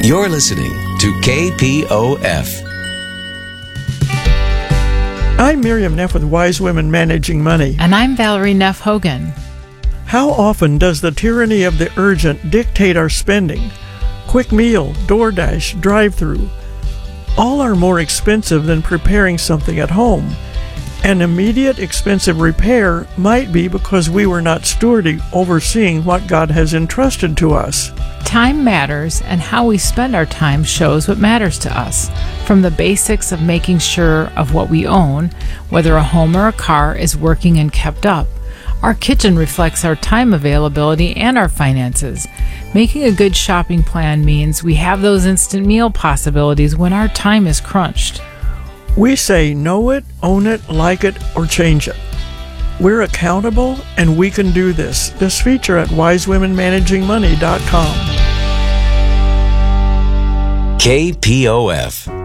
You're listening to KPOF. I'm Miriam Neff with Wise Women Managing Money. And I'm Valerie Neff Hogan. How often does the tyranny of the urgent dictate our spending? Quick meal, DoorDash, drive-through. All are more expensive than preparing something at home. An immediate expensive repair might be because we were not overseeing what God has entrusted to us. Time matters, and how we spend our time shows what matters to us. From the basics of making sure of what we own, whether a home or a car is working and kept up. Our kitchen reflects our time availability and our finances. Making a good shopping plan means we have those instant meal possibilities when our time is crunched. We say know it, own it, like it, or change it. We're accountable, and we can do this. This feature at wisewomenmanagingmoney.com. KPOF.